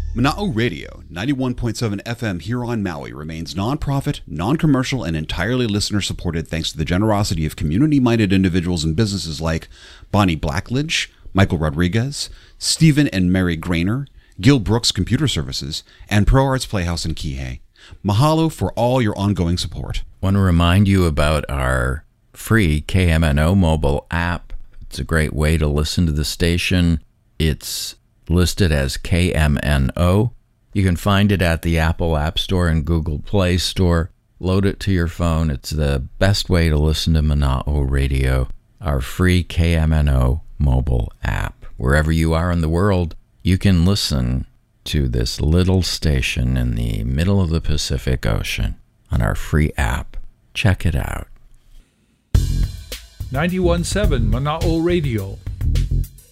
Mana'o Radio, 91.7 FM here on Maui, remains non-profit, non-commercial, and entirely listener-supported thanks to the generosity of community-minded individuals and businesses like Bonnie Blackledge, Michael Rodriguez, Stephen and Mary Grainer, Gil Brooks Computer Services, and Pro Arts Playhouse in Kihei. Mahalo for all your ongoing support. Want to remind you about our free KMNO mobile app. It's a great way to listen to the station. It's listed as KMNO. You can find it at the Apple App Store and Google Play Store. Load it to your phone. It's the best way to listen to Mana'o Radio, our free KMNO mobile app. Wherever you are in the world, you can listen to this little station in the middle of the Pacific Ocean on our free app. Check it out. 91.7 Mana'o Radio,